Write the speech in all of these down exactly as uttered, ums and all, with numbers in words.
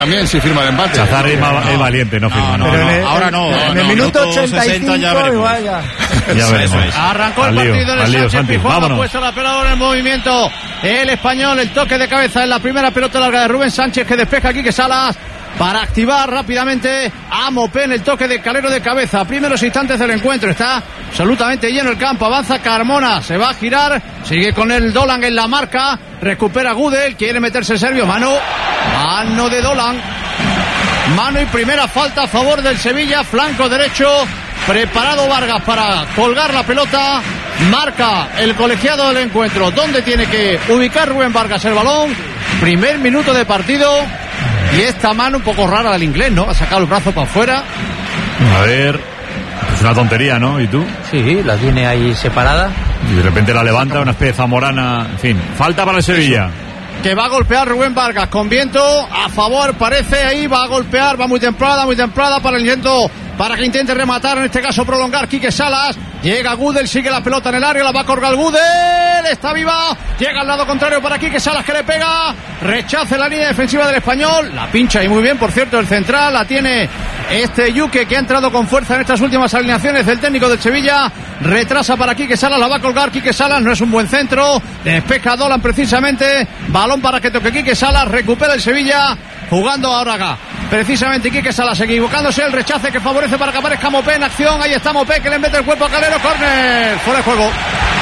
También si firma el empate. Chazar es, no, es valiente, no firma. No, no, no, no, no. ahora no. En no, el minuto no, ochenta y cinco ya igual ya. Ya veremos. Es. Arrancó al el lío, partido al lío, de Sánchez Santi, Pizjuán, ha vámonos. puesto la pelota en el movimiento. El español, el toque de cabeza en la primera pelota larga de Rubén Sánchez, que despeja aquí que Salas para activar rápidamente a Mopé en el toque de Calero de cabeza. Primeros instantes del encuentro, está absolutamente lleno el campo, avanza Carmona, se va a girar, sigue con el Dolan en la marca, recupera Gudel, quiere meterse Servio, mano, mano de Dolan, mano y primera falta a favor del Sevilla, flanco derecho, preparado Vargas para colgar la pelota, marca el colegiado del encuentro, donde tiene que ubicar Rubén Vargas el balón, primer minuto de partido. Y esta mano un poco rara del inglés, ¿no? Ha sacado el brazo para afuera. A ver, es una tontería, ¿no? ¿Y tú? Sí, la tiene ahí separada. Y de repente la levanta, una especie de zamorana. En fin, falta para el Sevilla. Que va a golpear Rubén Vargas con viento a favor, parece ahí, va a golpear, va muy templada, muy templada para el intento, para que intente rematar, en este caso prolongar Quique Salas. Llega Gudel, sigue la pelota en el área, la va a colgar Gudel, está viva, llega al lado contrario para Quique Salas que le pega, rechaza la línea defensiva del español, la pincha y muy bien, por cierto, el central, la tiene este Yuque que ha entrado con fuerza en estas últimas alineaciones del técnico del Sevilla, retrasa para Quique Salas, la va a colgar Quique Salas, no es un buen centro, despeja Dolan precisamente, balón para que toque Quique Salas, recupera el Sevilla, jugando ahora acá. Precisamente Quique Salas equivocándose, el rechace que favorece para que aparezca Mopé en acción. Ahí está Mopé que le mete el cuerpo a Calero. Córner, fuera de juego.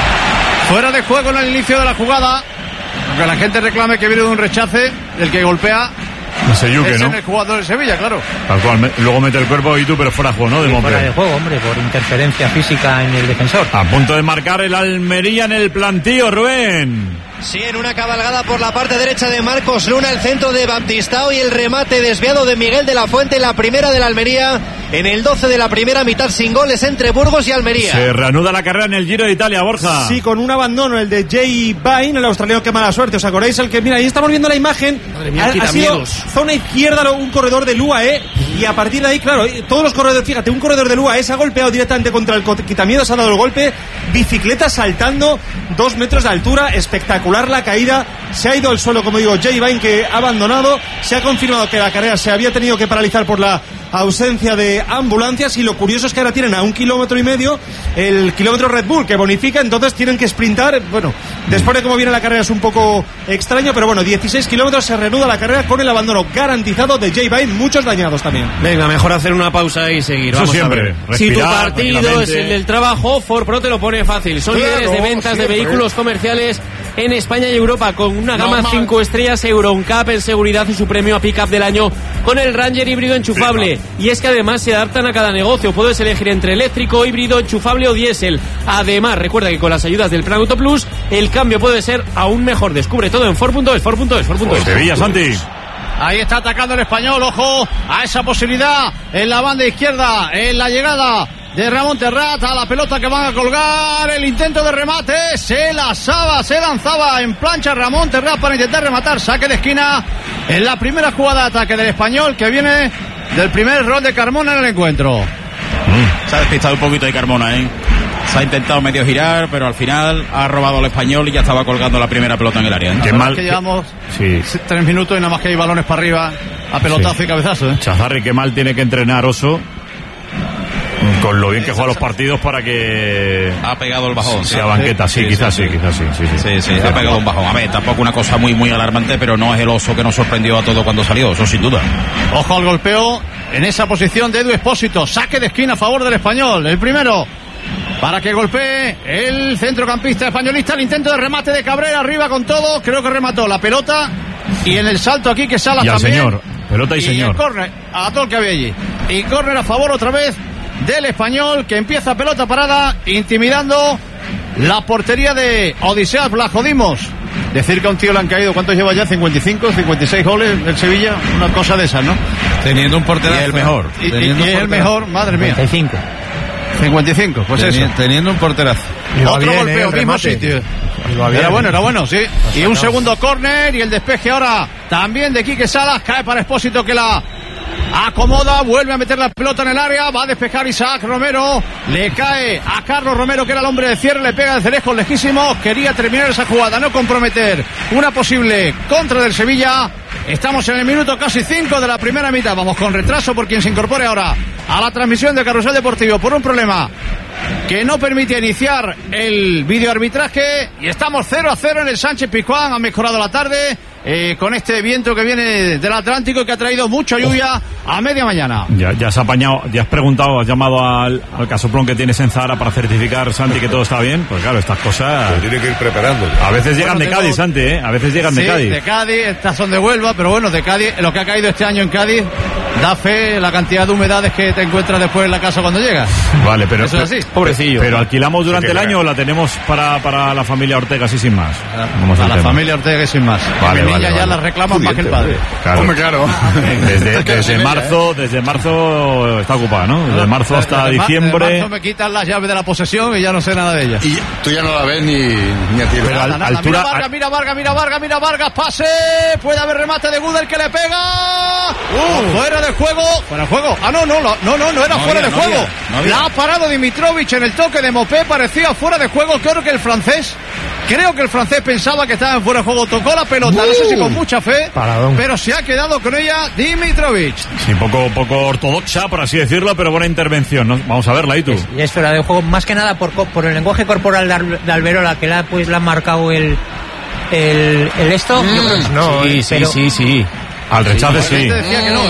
Fuera de juego en el inicio de la jugada. Aunque la gente reclame que viene de un rechace, el que golpea Ese Yuque, es ¿no? en el jugador de Sevilla, claro. Tal cual, me- luego mete el cuerpo y tú, pero fuera de juego, ¿no? De Y Mopé. fuera de juego, hombre, por interferencia física en el defensor. A punto de marcar el Almería en el plantío, Rubén. Sí, en una cabalgada por la parte derecha de Marcos Luna, el centro de Baptistao y el remate desviado de Miguel de la Fuente, la primera de la Almería, en el doce de la primera mitad, sin goles entre Burgos y Almería. Se reanuda la carrera en el Giro de Italia, Borja. Sí, con un abandono, el de Jay Vine, el australiano, que mala suerte. ¿Os acordáis? El que, mira, ahí estamos viendo la imagen. mía, ha, ha sido quitamiedos. zona izquierda, un corredor del U A E. Y a partir de ahí, claro, todos los corredores, fíjate, un corredor del U A E se ha golpeado directamente contra el quitamiedos, ha dado el golpe. Bicicleta saltando, dos metros de altura, espectacular la caída. Se ha ido al suelo, como digo, Jay Vine, que ha abandonado. Se ha confirmado que la carrera se había tenido que paralizar por la ausencia de ambulancias, y lo curioso es que ahora tienen a un kilómetro y medio el kilómetro Red Bull que bonifica, entonces tienen que sprintar. Bueno, después de cómo viene la carrera es un poco extraño, pero bueno, dieciséis kilómetros, se reanuda la carrera con el abandono garantizado de Jay Vine, muchos dañados también. Venga, mejor hacer una pausa y seguir. Eso Vamos siempre, a ver. respirar Si tu partido es tranquilamente. el del trabajo, Ford Pro te lo pone fácil. Son Claro, líderes de ventas siempre. de vehículos comerciales en España y Europa, con una gama Normal. cinco estrellas EuroNCAP en seguridad y su premio a Pickup del año con el Ranger híbrido enchufable. Y es que además se adaptan a cada negocio. Puedes elegir entre eléctrico, híbrido, enchufable o diésel. Además, recuerda que con las ayudas del Plan Auto Plus, el cambio puede ser aún mejor. Descubre todo en Ford punto es, Ford punto es, Ford punto es. Pues Sevilla, Santi. Ahí está atacando el español, ojo a esa posibilidad en la banda izquierda, en la llegada de Ramón Terrat a la pelota que van a colgar, el intento de remate, se lanzaba, se lanzaba en plancha Ramón Terrat para intentar rematar, saque de esquina en la primera jugada de ataque del español, que viene del primer rol de Carmona en el encuentro. Se ha despistado un poquito de Carmona, ¿eh? Se ha intentado medio girar, pero al final ha robado al español y ya estaba colgando la primera pelota en el área, ¿eh? Qué La verdad mal. es que llevamos Sí. tres minutos y nada más que hay balones para arriba a pelotazo Sí. y cabezazo, ¿eh? Chazarri, qué mal tiene que entrenar Oso, con lo bien que juega los partidos, para que Ha pegado el bajón. sea banqueta. Sí, quizás sí, quizás sí. Sí, sí. Sí, sí, ha pegado un bajón. A ver, tampoco una cosa muy, muy alarmante, pero no es el Oso que nos sorprendió a todo cuando salió, eso sin duda. Ojo al golpeo en esa posición de Edu Expósito. Saque de esquina a favor del español. El primero para que golpee el centrocampista españolista. El intento de remate de Cabrera arriba con todo. Creo que remató la pelota. Y en el salto aquí que Salas Y al también. señor. Pelota y, Y señor. el córner a todo el que había allí. Y córner a favor otra vez del español, que empieza pelota parada intimidando la portería de Odiseas. La jodimos. Decir que a un tío le han caído, ¿cuántos lleva ya? cincuenta y cinco, cincuenta y seis goles el Sevilla, una cosa de esas, ¿no? Teniendo un porterazo. Y el mejor. Y, y- y es el mejor, madre mía. treinta y cinco. cincuenta y cinco, pues eso. Teniendo un porterazo. Otro golpeo, mismo sitio. Era bueno, era bueno, sí. Y un segundo córner y el despeje ahora también de Quique Salas. Cae para Expósito, que la acomoda, vuelve a meter la pelota en el área, va a despejar Isaac Romero, le cae a Carlos Romero, que era el hombre de cierre, le pega de lejos lejísimo, quería terminar esa jugada, no comprometer una posible contra del Sevilla. Estamos en el minuto casi cinco de la primera mitad. Vamos con retraso por quien se incorpore ahora a la transmisión de Carrusel Deportivo por un problema que no permite iniciar el videoarbitraje. Y estamos cero a cero en el Sánchez Pizjuán. Ha mejorado la tarde eh, con este viento que viene del Atlántico y que ha traído mucha lluvia a media mañana. Ya, ya has apañado, ya has preguntado, has llamado al, al casoplón que tienes en Zara para certificar, Santi, que todo está bien. Pues claro, estas cosas... Pero tiene que ir preparando. A veces llegan bueno, de tengo... Cádiz, Santi, ¿eh? A veces llegan sí, de Cádiz. de Cádiz, estas son de Huelva, pero bueno, de Cádiz, lo que ha caído este año en Cádiz da fe la cantidad de humedades que te encuentras después en la casa cuando llegas. Vale, pero... Eso es así. Pobrecillo. Pero alquilamos durante el año o la tenemos para, para la familia Ortega, así sin más. Vamos a la tema. Familia Ortega y sin más. Vale, mi vale, niña vale. ya la reclaman más que el padre. Claro. Hombre, claro. Desde, desde marzo, desde marzo está ocupada, ¿no? Desde marzo hasta Desde diciembre. Desde marzo me quitan las llaves de la posesión y ya no sé nada de ella. Y tú ya no la ves ni, ni a ti. Pero al- Nada, altura- mira Vargas, mira Vargas, mira Vargas, mira Vargas, pase. Puede haber remate de Gudel que le pega. Uh, fuera de juego. Fuera de juego. Ah, no, no, no, no, no, no era No fuera había, de no juego. había, no había. La ha parado Dimitrovic en el toque de Mopé, parecía fuera de juego. Creo que el francés, creo que el francés pensaba que estaba en fuera de juego. Tocó la pelota, no sé si con mucha fe, Paradón. pero se ha quedado con ella Dimitrovic. Sí, poco, poco ortodoxa, por así decirlo, pero buena intervención, ¿no? Vamos a verla, ¿y tú? Y es fuera de juego, más que nada por, co- por el lenguaje corporal de, Al- de Alberola, que la, pues, le ha marcado el, el, el esto. Yo creo que no, sí, eh, sí, pero- sí, sí. Al rechace sí. Este decía que no.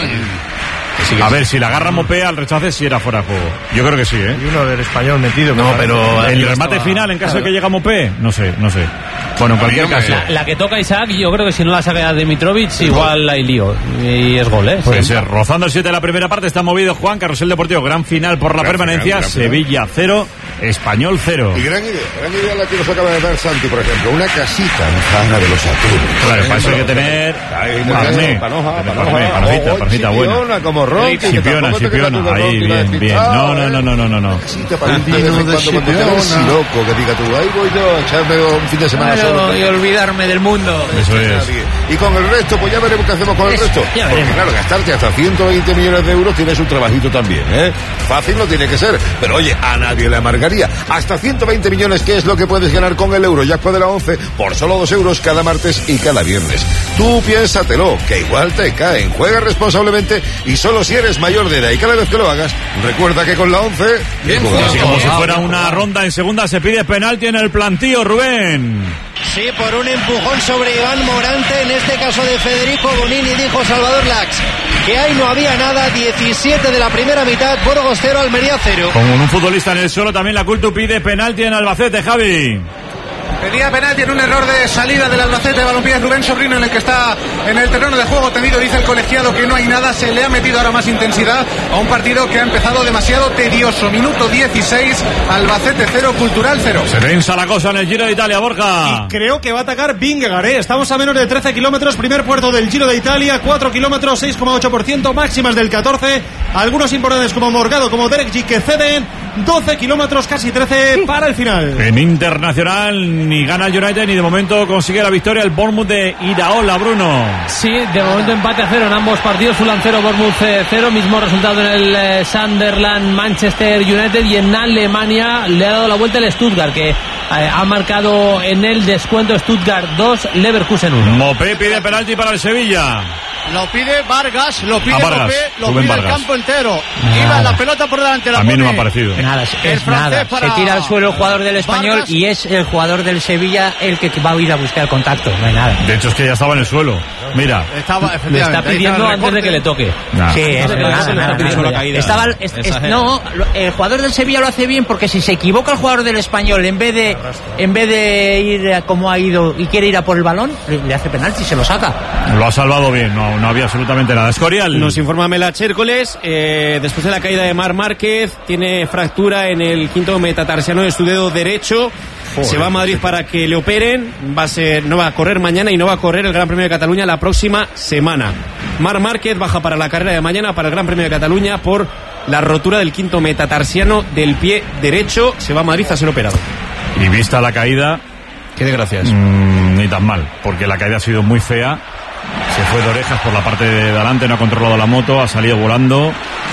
A ver, si la agarra Mopé al rechace sí era fuera de juego. Yo creo que sí, ¿eh? Y uno del español metido. No, pero El remate final, en caso de que llegue a Mopé, no sé, no sé. Bueno, en cualquier no me- caso. La, la que toca Isaac, yo creo que si no la saca Dimitrovic, igual hay lío. Y es gol, ¿eh? Puede Sí. ser. Rozando el siete de la primera parte, está movido Juan. Carrusel Deportivo, gran final por la Gran permanencia. final, gran final. Sevilla cero, Español cero. Y gran idea, gran idea la que nos acaba de dar Santi, por ejemplo, una casita en Zana de los Atunes. Claro, para eso hay que tener Ahí, carné, panoja, tener panoja, carné, panojita, oh, panojita buena. chipiona, como Rocky, que Chipiona, tampoco te queda chipiona, tú de ahí, Rocky, la bien, bien. despistado, No, no, ¿eh? no, no, no, no, no. Casita para un día de vez en de cuando, cuando te chipiona. ves así loco, que diga tú, ahí voy yo a echarme un fin de semana Claro, solo. y olvidarme del mundo. Eso es. Nadie. Y con el resto, pues ya veremos qué hacemos con el Eso, resto. ya Porque veremos. claro, gastarte hasta ciento veinte millones de euros tiene su trabajito también, ¿eh? Fácil no tiene que ser, pero oye, a nadie le amargaría. Hasta ciento veinte millones, ¿qué es lo que puedes ganar con el Eurojackpot de la once? Por solo dos euros cada martes y cada viernes. Tú piénsatelo, que igual te caen. Juega responsablemente y solo si eres mayor de edad. Y cada vez que lo hagas, recuerda que con la once... bien jugado. Así como si fuera una ronda en segunda, se pide penalti en el plantío, Rubén. Sí, por un empujón sobre Iván Morante, en este caso de Federico Bonini, dijo Salvador Lax que ahí no había nada. Diecisiete de la primera mitad, Burgos cero, Almería cero. Con un futbolista en el suelo, también la Cultu pide penalti en Albacete, Javi. Pedía penalti en un error de salida del Albacete de Balompié, Rubén Sobrino, en el que está en el terreno de juego tendido. Dice el colegiado que no hay nada, se le ha metido ahora más intensidad a un partido que ha empezado demasiado tedioso. Minuto dieciséis, Albacete cero, Cultural cero. Se tensa la cosa en el Giro de Italia, Borja. Creo que va a atacar Vingegaard, ¿eh? Estamos a menos de trece kilómetros, primer puerto del Giro de Italia, cuatro kilómetros, seis coma ocho por ciento, máximas del catorce, algunos importantes como Morgado, como Derek G que ceden, doce kilómetros, casi trece para el final. En internacional ni gana el United ni de momento consigue la victoria el Bournemouth de Iraola, Bruno. Sí, de momento empate a cero en ambos partidos. Fulham cero, Bournemouth cero. Mismo resultado en el eh, Sunderland, Manchester United. Y en Alemania le ha dado la vuelta el Stuttgart, que eh, ha marcado en el descuento Stuttgart dos, Leverkusen uno. Mopé pide penalti para el Sevilla. Lo pide Vargas, lo pide Ah, Vargas, Mopé, lo Rubén pide el Vargas. campo entero. Nada. Iba la pelota por delante, la A mí no pone me ha parecido. Nada, es, el es francés nada. para Se tira al suelo el jugador del Español Vargas. y es el jugador del Sevilla el que va a ir a buscar contacto. No hay nada. De hecho es que ya estaba en el suelo. Mira. Estaba, Le efectivamente, está ahí pidiendo el antes de recorte. que le toque. Nah. Sí, es Nada, nada, nada, nada, nada, nada. la caída. Estaba, es- es- no, lo- el jugador del Sevilla lo hace bien porque si se equivoca el jugador del Español en vez de en vez de ir a como ha ido y quiere ir a por el balón, le, le hace penalti y se lo saca. Lo ha salvado bien, no, no había absolutamente nada. Escorial. Nos informa Mela Chércoles, eh, después de la caída de Marc Márquez, tiene fractura en el quinto metatarsiano de su dedo derecho. Se va a Madrid para que le operen. Va a ser, no va a correr mañana y no va a correr el Gran Premio de Cataluña la próxima semana. Marc Márquez baja para la carrera de mañana para el Gran Premio de Cataluña por la rotura del quinto metatarsiano del pie derecho. Se va a Madrid a ser operado. Y vista la caída, Qué desgracias. mmm, ni tan mal, porque la caída ha sido muy fea. Se fue de orejas por la parte de delante, no ha controlado la moto, ha salido volando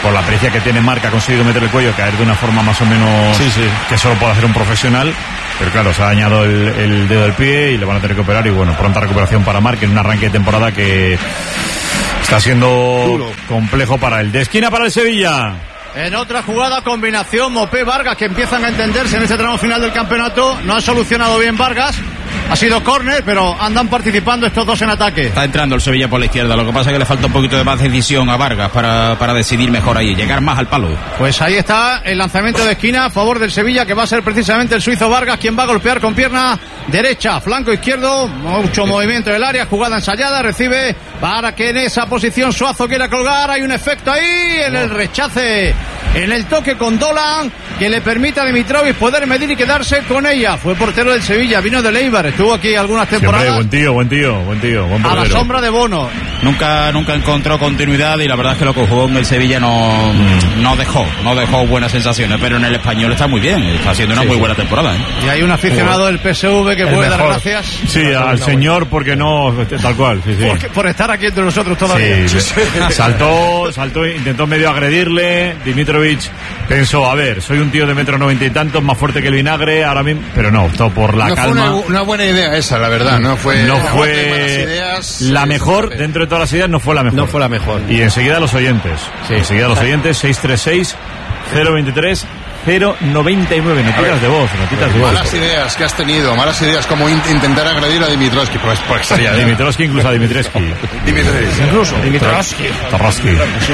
con la pericia que tiene Marc, ha conseguido meter el cuello, caer de una forma más o menos sí, sí. que solo puede hacer un profesional, pero claro, se ha dañado el, el dedo del pie y le van a tener que operar, y bueno, pronta recuperación para Marc en un arranque de temporada que está siendo duro, complejo para él. De esquina para el Sevilla. En otra jugada, combinación Mopé-Vargas, que empiezan a entenderse en este tramo final del campeonato. No ha solucionado bien Vargas. Ha sido córner, pero andan participando estos dos en ataque. Está entrando el Sevilla por la izquierda. Lo que pasa es que le falta un poquito de más decisión a Vargas para, para decidir mejor ahí, llegar más al palo. Pues ahí está el lanzamiento de esquina a favor del Sevilla, que va a ser precisamente el suizo Vargas quien va a golpear con pierna derecha, flanco izquierdo. Mucho sí. movimiento del área, jugada ensayada, recibe para que en esa posición Suazo quiera colgar. Hay un efecto ahí en el rechace, en el toque con Dolan, que le permite a Dimitrovic poder medir y quedarse con ella. Fue portero del Sevilla, vino de Eibar, estuvo aquí algunas temporadas. Sí, hombre, buen tío, buen tío, buen tío, buen a la sombra de Bono. Nunca, nunca encontró continuidad, y la verdad es que lo que jugó en el Sevilla no, mm. no dejó, no dejó buenas sensaciones, pero en el Español está muy bien, está haciendo una sí, muy buena temporada, ¿eh? Y hay un aficionado del P S V que el puede mejor. dar gracias. Sí, al señor, porque no, tal cual, sí, sí. Por, por estar aquí entre nosotros todavía. Sí, sí. Saltó, saltó, intentó medio agredirle. Dimitrovic pensó, a ver, soy un tío de metro noventa y tantos, más fuerte que el vinagre, ahora mismo, pero no, optó por la no calma. Fue una, una buena idea esa, la verdad, no fue, no fue ideas, la mejor, sí, dentro de todas las ideas no fue la mejor. No fue la mejor. Y enseguida los oyentes, sí. enseguida los oyentes, seis tres seis, cero veintitrés, cero noventa y nueve, notitas de voz, notitas de voz. Malas ideas que has tenido, malas ideas como in- intentar agredir a Dimitrovski, pues, pues estaría bien. Dimitrovski, incluso a Dimitrescu. Dimitrescu. Incluso. Dimitrovski. Tarraschi.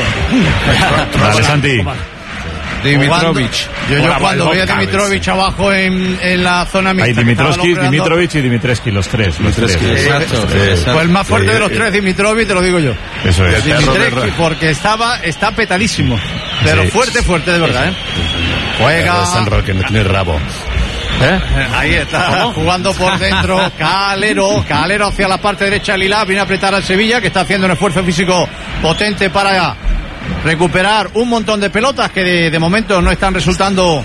Dale, Santi. Dimitrovic. Yo, yo cuando veía a Dimitrovic abajo en, en la zona mixta. Hay Dimitrovski, Dimitrovic y Dimitrescu, los tres. Los tres. Exacto. Pues el más fuerte de los tres, Dimitrovic, te lo digo yo. Eso es. Dimitrescu, porque estaba, está petadísimo. Pero sí. fuerte, fuerte de verdad, ¿eh? Juega. Que no tiene rabo. ¿Eh? Ahí está, ¿cómo? Jugando por dentro Calero, Calero hacia la parte derecha de Lilá, viene a apretar al Sevilla, que está haciendo un esfuerzo físico potente para recuperar un montón de pelotas que de, de momento no están resultando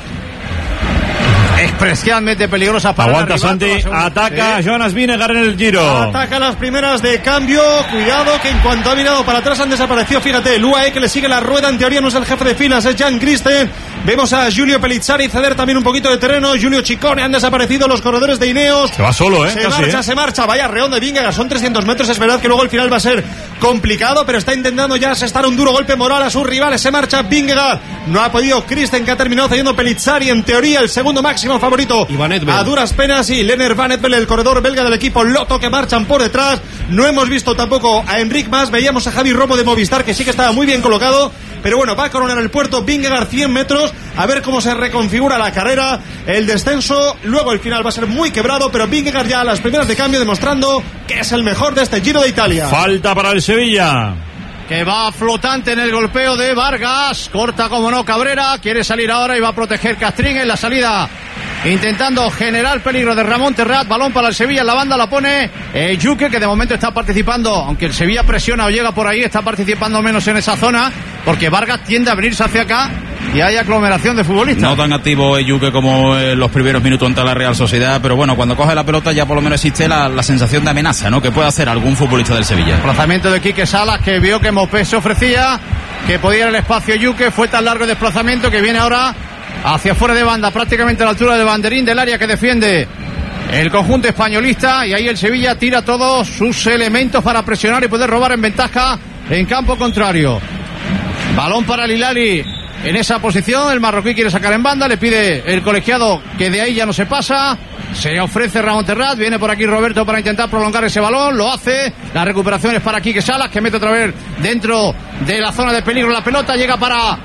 especialmente peligrosas para aguanta el Santi, ataca sí. Jonas Vinegar en el Giro, ataca las primeras de cambio, cuidado que en cuanto ha mirado para atrás han desaparecido, fíjate, el U A E que le sigue la rueda, en teoría no es el jefe de filas, es Jan Christen. Vemos a Giulio Pellizzari ceder también un poquito de terreno, Giulio Ciccone, han desaparecido los corredores de Ineos. Se va solo, ¿eh? Se Casi, marcha, ¿eh? se marcha, vaya reón de Vingegaard, son trescientos metros, es verdad que luego el final va a ser complicado, pero está intentando ya asestar un duro golpe moral a sus rivales, se marcha Vingegaard, no ha podido Christen, que ha terminado cediendo Pellizzari, en teoría el segundo máximo favorito, a duras penas, y Lennart Van Eetvelt, el corredor belga del equipo Lotto, que marchan por detrás. No hemos visto tampoco a Enric Mas, veíamos a Javi Romo de Movistar, que sí que estaba muy bien colocado, pero bueno, va a coronar el puerto Vingegaard, cien metros, a ver cómo se reconfigura la carrera, el descenso, luego el final va a ser muy quebrado, pero Vingegaard ya a las primeras de cambio demostrando que es el mejor de este Giro de Italia. Falta para el Sevilla, que va flotante en el golpeo de Vargas, corta como no Cabrera, quiere salir ahora y va a proteger Castrín en la salida, intentando generar peligro de Ramón Terrat. Balón para el Sevilla, en la banda la pone eh, Yuque, que de momento está participando, aunque el Sevilla presiona o llega por ahí, está participando menos en esa zona, porque Vargas tiende a abrirse hacia acá y hay aglomeración de futbolistas. No tan activo Yuque como en los primeros minutos ante la Real Sociedad, pero bueno, cuando coge la pelota ya por lo menos existe la, la sensación de amenaza, ¿no?, que puede hacer algún futbolista del Sevilla. Desplazamiento de Quique Salas, que vio que Mopé se ofrecía, que podía ir al espacio Yuque, fue tan largo el desplazamiento que viene ahora hacia fuera de banda, prácticamente a la altura del banderín del área que defiende el conjunto españolista, y ahí el Sevilla tira todos sus elementos para presionar y poder robar en ventaja en campo contrario. Balón para el Hilali en esa posición, el marroquí quiere sacar en banda, le pide el colegiado que de ahí ya no se pasa, se ofrece Ramón Terrat, viene por aquí Roberto para intentar prolongar ese balón, lo hace, la recuperación es para Quique Salas, que mete otra vez dentro de la zona de peligro la pelota, llega para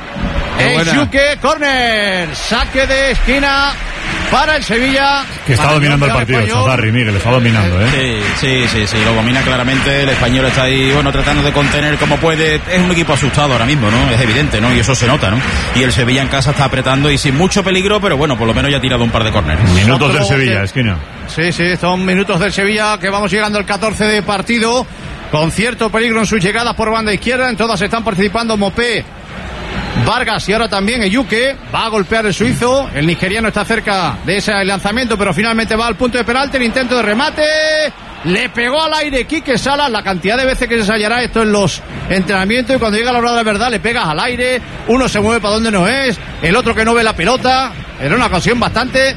Yuque, córner, saque de esquina para el Sevilla, que está dominando el partido. Chazarri, Miguel, está dominando, ¿eh? Sí, sí, sí, sí, lo domina claramente. El español está ahí, bueno, tratando de contener como puede. Es un equipo asustado ahora mismo, ¿no? Es evidente, ¿no? Y eso se nota, ¿no? Y el Sevilla en casa está apretando y sin mucho peligro, pero bueno, por lo menos ya ha tirado un par de córneres. Minutos del Sevilla, esquina. Sí, sí, son minutos del Sevilla, que vamos llegando al catorce de partido, con cierto peligro en sus llegadas por banda izquierda. En todas están participando Mopé, Vargas y ahora también Eyuke. Va a golpear el suizo, el nigeriano está cerca de ese lanzamiento, pero finalmente va al punto de penalti, el intento de remate le pegó al aire Quique Salas, la cantidad de veces que se ensayará esto en los entrenamientos, y cuando llega la hora de la verdad le pegas al aire, uno se mueve para donde no es, el otro que no ve la pelota. Era una ocasión bastante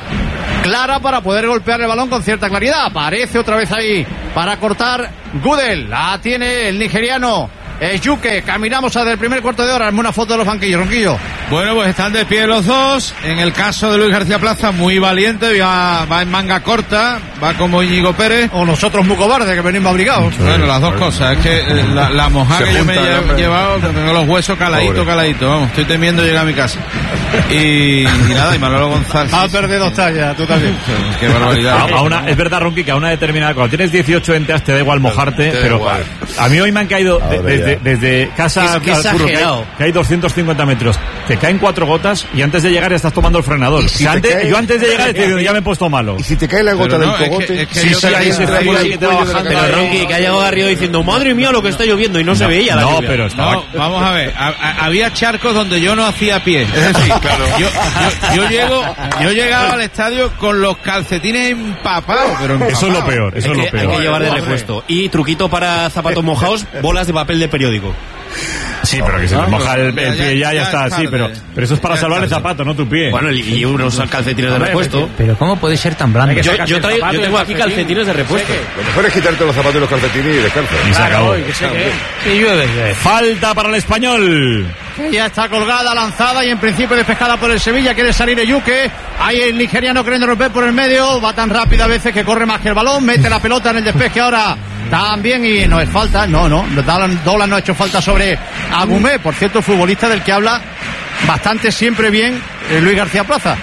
clara para poder golpear el balón con cierta claridad. Aparece otra vez ahí para cortar Gudel, la tiene el nigeriano Yuke. Caminamos a del primer cuarto de hora. Hazme una foto de los banquillos, Ronquillo. Bueno, pues están de pie los dos. En el caso de Luis García Plaza, muy valiente, va, va en manga corta, va como Íñigo Pérez. O nosotros muy cobardes, que venimos abrigados. Bueno, las dos cosas. Es que la, la mojada que yo me he llevado, tengo los huesos caladitos, caladitos. Vamos, estoy temiendo llegar a mi casa. Y, y nada, y Manolo González. Ha perdido dos tallas, tú también. Qué barbaridad. A, a una, es verdad, Ronqui, que a una determinada, cuando tienes dieciocho enteras te da igual mojarte, te da pero igual. A mí hoy me han caído de, desde, desde casa Qué al curro, que hay, exagerado. que hay doscientos cincuenta metros, te caen cuatro gotas y antes de llegar ya estás tomando el frenador. ¿Y si O sea, te antes, cae? yo antes de llegar te digo, ya me he puesto malo. Y si te cae la gota Pero no, del es que- cogote. es que Sí, yo sí, también ahí se estoy- fue que te va bajando. Pero Ronqui, que ha llegado Garrido diciendo, madre mía, lo que está lloviendo, y no, se veía la No, lluvia. pero estaba... No, vamos a ver, a- a- había charcos donde yo no hacía pie. Es decir, yo, yo, yo llego, yo llegaba al estadio con los calcetines empapados, pero empapados. Eso es lo peor, eso Hay es que, lo hay peor. que llevar de repuesto. Y truquito para zapatos mojados, bolas de papel de periódico. Sí, pero que se te moja el, el Ya, ya, pie ya, ya ya está, es sí, tarde. pero, pero eso es para Ya es salvar el tarde. zapato, no tu pie. Bueno, y, y unos calcetines de repuesto. Pero ¿cómo puede ser tan blando? Yo, yo, traigo- yo tengo aquí calcetines de repuesto. Lo mejor es quitarte los zapatos y los calcetines y descalzo. Y se acabó. Sí, llueve, llueve. Falta para el Español. Ya está colgada, lanzada y en principio despejada por el Sevilla. Quiere salir Eyuke. Ahí el nigeriano queriendo romper por el medio. Va tan rápido a veces que corre más que el balón. Mete la pelota en el despeje ahora también. Y no es falta. No, no. Dolan, Dolan no ha hecho falta sobre Agumé. Por cierto, futbolista del que habla bastante siempre bien eh, Luis García Plaza.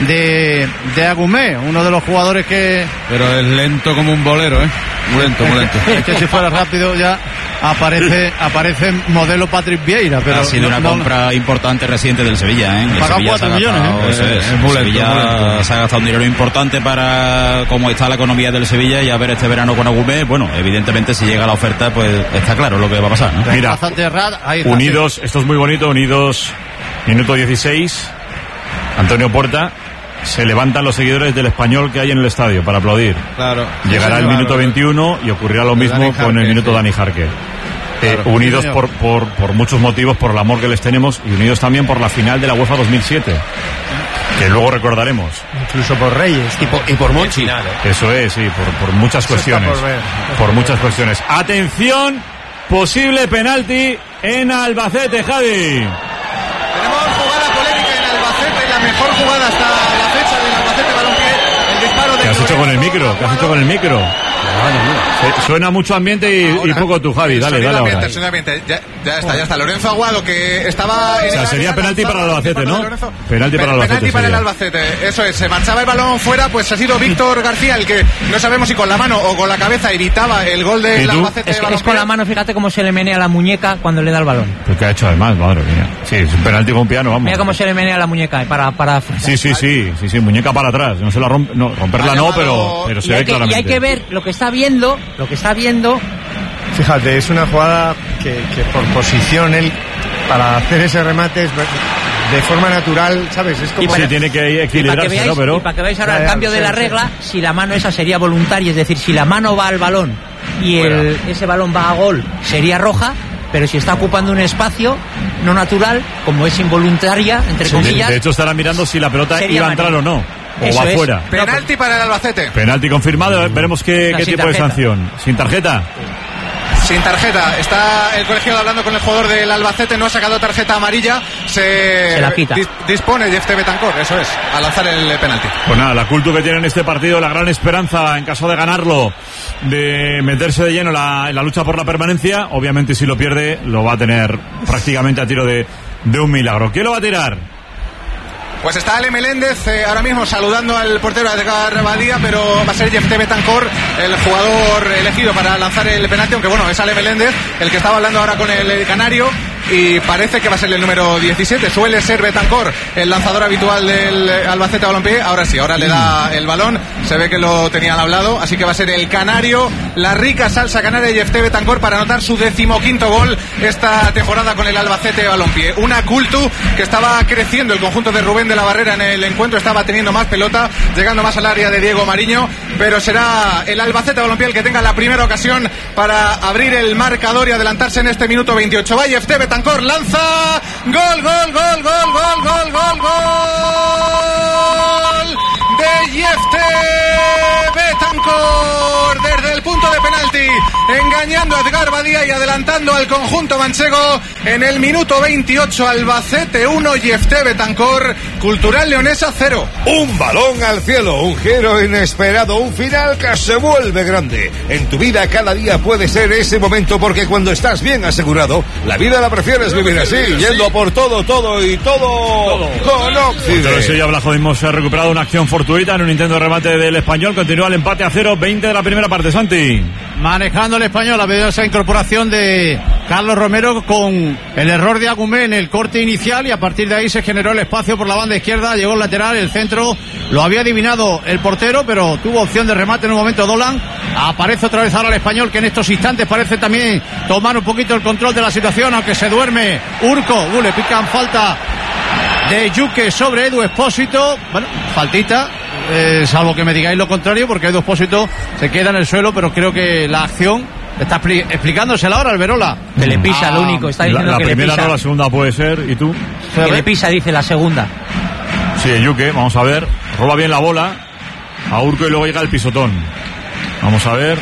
De, de Agumé, uno de los jugadores que... Pero es lento como un bolero, ¿eh? Muy lento, muy lento. Es que si fuera rápido ya aparece aparece modelo Patrick Vieira. Pero Ha sido no- una no- compra importante reciente del Sevilla, ¿eh? El Pagado Sevilla cuatro se ha millones, gastado- ¿eh? eso es. Es muy El lento, Sevilla muy lento. se ha gastado un dinero importante para cómo está la economía del Sevilla, y a ver este verano con Agumé, bueno, evidentemente si llega la oferta, pues está claro lo que va a pasar, ¿no? Mira, Bastante raro. Ahí está. Unidos, esto es muy bonito, Unidos, minuto dieciséis, Antonio Puerta, se levantan los seguidores del Español que hay en el estadio para aplaudir. Claro. Llegará el Claro, minuto veintiuno y ocurrirá lo De mismo Dani con el Jarque, minuto sí. Dani Jarque. Eh, Claro. unidos Sí, por, por, por muchos motivos, por el amor que les tenemos, y unidos también por la final de la UEFA dos mil siete, que luego recordaremos. Incluso por Reyes. Y por, y por Monchi. Eso es, sí, por, por muchas cuestiones. por ver. Por muchas cuestiones. Atención, posible penalti en Albacete, Javi. Tenemos jugada polémica en Albacete, la mejor jugada hasta la fecha del Albacete Balompié. El disparo de ¿Qué has hecho con el Lorenzo micro? ¿Qué has hecho con el micro? Se- Suena mucho ambiente y, y Ahora. poco tú, Javi. Dale, Sonido dale ambiente, ahora. sonido ambiente. Ya, ya está, ya está. Lorenzo Aguado, que estaba... en O sea, el sería área, penalti lanzaba para el Albacete, disparo de ¿no? Lorenzo. Penalti para el Pe- Albacete Penalti para el sería. Albacete, eso es. Se marchaba el balón fuera, pues ha sido Víctor García el que no sabemos si con la mano o con la cabeza evitaba el gol ¿Y del tú? Albacete Es, que- es Balompié. con la mano, fíjate cómo se le menea la muñeca cuando le da el balón. ¿Pero qué ha hecho además? Madre mía. Sí, es un penalti con piano, vamos. Mira cómo se le menea la muñeca eh, para... para Sí, sí, sí, sí, sí, muñeca para atrás. No se la rompe, no, romperla Ha no, llamado- pero, pero y, se ve hay que, y claramente. hay que ver lo que está viendo, lo que está viendo. Fíjate, es una jugada que, que por posición él, para hacer ese remate, es de forma natural, ¿sabes? Es como... Sí, tiene que Y para que equilibrarse, veáis, ¿no? Pero y para que veáis ahora Ya, el ya, cambio de sí, la sí. regla, si la mano esa sería voluntaria, es decir, si la mano va al balón y el, ese balón va a gol, sería roja, pero si está ocupando un espacio no natural, como es involuntaria, entre de, comillas, de hecho estará mirando si la pelota Sería iba a entrar o amarilla. no. O Eso va es. fuera. Penalti para el Albacete. Penalti confirmado, veremos qué, No, qué sin tipo de tarjeta. sanción. ¿Sin tarjeta? Sin tarjeta. Está el colegiado hablando con el jugador del Albacete. No ha sacado tarjeta amarilla. Se, Se la quita. dis- dispone Jeff T. Betancor, eso es, a lanzar el penalti. Pues nada, la cultura que tiene en este partido, la gran esperanza, en caso de ganarlo, de meterse de lleno en la, en la lucha por la permanencia. Obviamente, si lo pierde, lo va a tener prácticamente a tiro de, de un milagro. ¿Quién lo va a tirar? Pues está Ale Meléndez eh, ahora mismo saludando al portero Edgar Badía, pero va a ser Jeff T. Betancor el jugador elegido para lanzar el penalti, aunque bueno, es Ale Meléndez el que estaba hablando ahora con el canario, y parece que va a ser el número diecisiete. Suele ser Betancor el lanzador habitual del Albacete Balompié. Ahora sí, ahora le da el balón, se ve que lo tenían hablado, así que va a ser el canario, la rica salsa canaria de Yefté Betancor para anotar su decimoquinto gol esta temporada con el Albacete Balompié. Una cultu que estaba creciendo el conjunto de Rubén de la Barrera en el encuentro, estaba teniendo más pelota, llegando más al área de Diego Mariño, pero será el Albacete Balompié el que tenga la primera ocasión para abrir el marcador y adelantarse en este minuto veintiocho. Va Yefté Betancor, lanza, gol, gol, gol, gol, gol, gol, gol, gol de Yefté Betancor desde el punto de penalti, engañando a Edgar Badía y adelantando al conjunto manchego en el minuto veintiocho. Albacete uno, Yefté Betancor, Cultural Leonesa cero. Un balón al cielo, un giro inesperado, un final que se vuelve grande. En tu vida cada día puede ser ese momento, porque cuando estás bien asegurado, la vida la prefieres vivir así, yendo por todo, todo y todo, todo. Con Occidente. Pero si ya Blajodimos se ha recuperado una acción fortuita en un intento de remate del Español. Continúa el empate a cero, veinte de la primera parte, Santi. Manejando el Español, ha habido esa incorporación de Carlos Romero con el error de Agumé en el corte inicial, y a partir de ahí se generó el espacio por la banda izquierda, llegó el lateral, el centro lo había adivinado el portero, pero tuvo opción de remate en un momento Dolan. Aparece otra vez ahora el Español, que en estos instantes parece también tomar un poquito el control de la situación, aunque se duerme Urco. Uh, le pican falta de Yuque sobre Edu Expósito. Bueno, faltita, eh, salvo que me digáis lo contrario, porque Edu Expósito se queda en el suelo, pero creo que la acción está expli- explicándosela ahora Alberola. Que le pisa, ah, lo único. Está diciendo la, la que primera le pisa. No, la segunda puede ser. ¿Y tú? Que le pisa, dice la segunda. Sí, Yuque, vamos a ver. Roba bien la bola a Urco y luego llega el pisotón. Vamos a ver.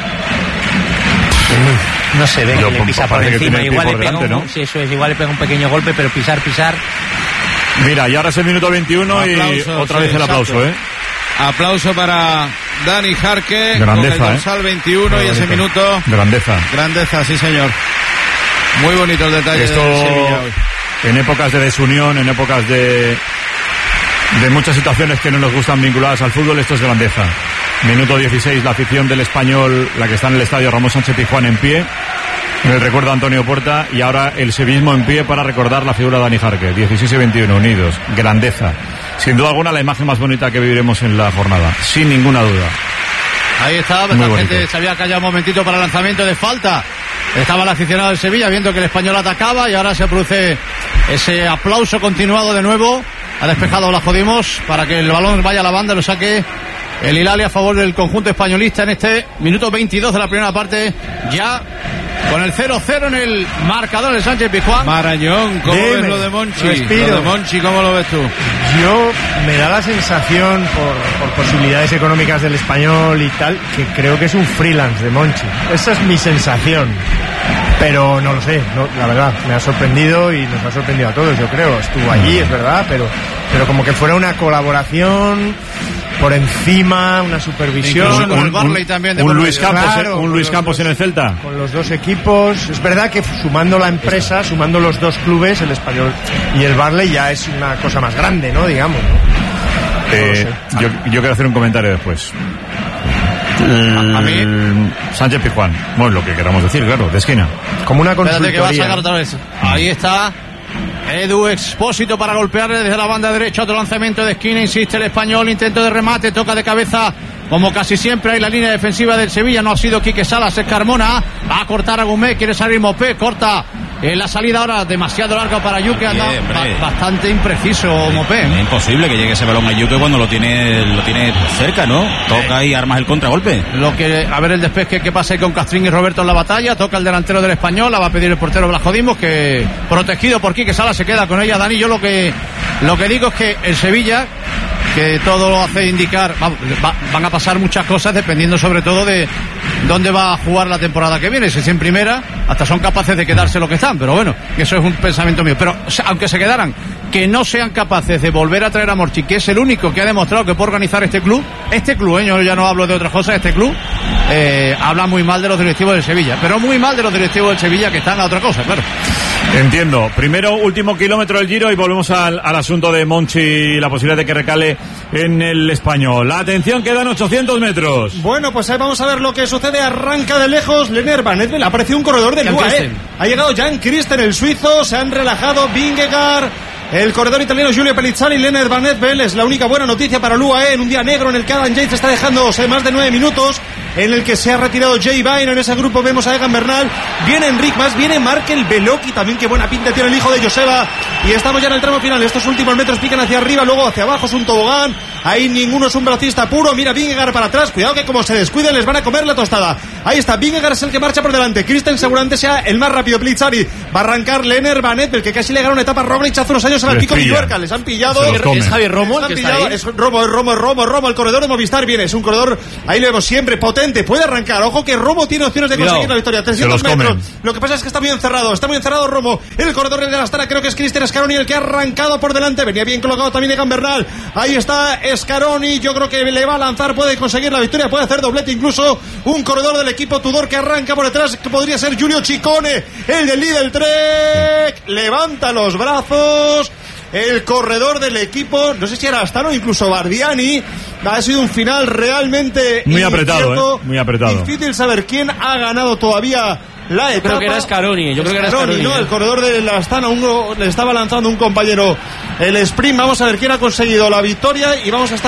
No se ve. Yo, que le pisa por encima. Igual le pega delante, un, ¿no? Sí, eso es, igual le pega un pequeño golpe, pero pisar, pisar. Mira, y ahora es el minuto veintiuno y otra sí, vez el aplauso, exacto. ¿eh? Aplauso para Dani Jarque. Grandeza, con el dorsal ¿eh? veintiuno y ese minuto. Grandeza. Grandeza, sí señor. Muy bonito el detalle. Esto, de Sevilla hoy. En épocas de desunión, en épocas de de muchas situaciones que no nos gustan vinculadas al fútbol, esto es grandeza. Minuto dieciséis, la afición del Español, la que está en el estadio Ramón Sánchez Pizjuán, en pie, en el recuerdo a Antonio Puerta, y ahora el sevillismo en pie para recordar la figura de Dani Jarque. dieciséis y veintiuno, unidos, grandeza. Sin duda alguna la imagen más bonita que viviremos en la jornada, sin ninguna duda. Ahí está, la gente se había callado un momentito para el lanzamiento de falta. Estaba el aficionado del Sevilla viendo que el Español atacaba, y ahora se produce ese aplauso continuado de nuevo. Ha despejado Blajodimos para que el balón vaya a la banda, lo saque el Hilalia a favor del conjunto españolista en este minuto veintidós de la primera parte, ya con el cero cero en el marcador de Sánchez Pizjuán. Marañón, ¿cómo Dime, ves lo de Monchi? respiro. Lo de Monchi, ¿cómo lo ves tú? Yo me da la sensación, por, por posibilidades económicas del Español y tal, que creo que es un freelance de Monchi. Esa es mi sensación. Pero no lo sé, no, la verdad, me ha sorprendido y nos ha sorprendido a todos, yo creo. Estuvo allí, es verdad, pero, pero como que fuera una colaboración por encima, una supervisión. Con el Barley también de un Luis Campos, claro, un Luis Campos dos, en el Celta. Con los dos equipos. Es verdad que sumando la empresa, sumando los dos clubes, el Español y el Barley, ya es una cosa más grande, ¿no? Digamos. Eh, yo, yo quiero hacer un comentario después. A, a mí Sánchez Pizjuán, bueno, lo que queramos decir, claro, de esquina. Como una Espérate consultoría. que va a sacar otra vez. Ahí está Edu Expósito para golpearle desde la banda derecha. Otro lanzamiento de esquina, insiste el Español, intento de remate, toca de cabeza como casi siempre. Hay la línea defensiva del Sevilla, no ha sido Quique Salas, es Carmona. Va a cortar a Gumé, quiere salir Mopé, corta en la salida ahora, demasiado larga para Yuque, anda ba- bastante impreciso Mopé. Es imposible que llegue ese balón a Yuque cuando lo tiene lo tiene cerca, ¿no? Toca y armas el contragolpe. Lo que, a ver el despeje que pasa ahí con Castrín y Roberto en la batalla. Toca el delantero del Español, la va a pedir el portero Blajodimos, que protegido por Quique Salas se queda con ella. Dani, yo lo que lo que digo es que el Sevilla, que todo lo hace indicar, va, va, van a pasar muchas cosas dependiendo sobre todo de dónde va a jugar la temporada que viene. Si es en primera, hasta son capaces de quedarse lo que están, pero bueno, eso es un pensamiento mío. Pero aunque se quedaran, que no sean capaces de volver a traer a Morchi, que es el único que ha demostrado que puede organizar este club, este club, ¿eh? Yo ya no hablo de otras cosas, este club eh, habla muy mal de los directivos del Sevilla, pero muy mal de los directivos del Sevilla que están a otra cosa, claro. Entiendo. Primero, último kilómetro del Giro y volvemos al, al asunto de Monchi y la posibilidad de que recale en el Español. La atención, quedan ochocientos metros. Bueno, pues ahí vamos a ver lo que sucede. Arranca de lejos Lennart Van Etten. Ha aparecido un corredor de Lua, ¿eh? Ha llegado Jan Christen, el suizo. Se han relajado Vingegaard, el corredor italiano Giulio Pellizzani, Lennart Van Etten. Es la única buena noticia para Lua, ¿eh? En un día negro en el que Adam Yates está dejándose más de nueve minutos, en el que se ha retirado Jay Vine. En ese grupo vemos a Egan Bernal, viene Enric Mas, viene Markel Beloki también, qué buena pinta tiene el hijo de Joseba. Y estamos ya en el tramo final. Estos últimos metros pican hacia arriba, luego hacia abajo, es un tobogán. Ahí ninguno es un velocista puro. Mira Vingegaard para atrás, cuidado que como se descuiden les van a comer la tostada. Ahí está, Vingegaard es el que marcha por delante. Christen seguramente sea el más rápido. Pellizzani va a arrancar. Lennart Van Etten, que casi le ganó una etapa a Roglic hace unos años en el Pico Villuerca. Les han pillado. Es Javier Romo el que está ahí. Es Romo, Romo, Romo, Romo, el corredor de Movistar. Viene, es un corredor, ahí lo vemos siempre, potente, puede arrancar. Ojo que Romo tiene opciones de conseguir la victoria. trescientos metros. Lo que pasa es que está muy encerrado, está muy encerrado Romo. El corredor de la Astana, creo que es Cristian Scaroni el que ha arrancado por delante. Venía bien colocado también Egan Bernal. Ahí está Scaroni. Yo creo que le va a lanzar, puede conseguir la victoria, puede hacer doblete incluso. Un corredor del equipo Tudor que arranca por detrás, que podría ser Giulio Ciccone, el del Lidl Trek. Levanta los brazos. El corredor del equipo, no sé si era Astana o incluso Bardiani. Ha sido un final realmente muy apretado, ¿eh? Muy apretado. Difícil saber quién ha ganado todavía la etapa. Yo creo que era Scaroni, yo creo que era Scaroni, ¿no? ¿eh? El corredor de la Astana, uno le estaba lanzando un compañero el sprint. Vamos a ver quién ha conseguido la victoria y vamos a estar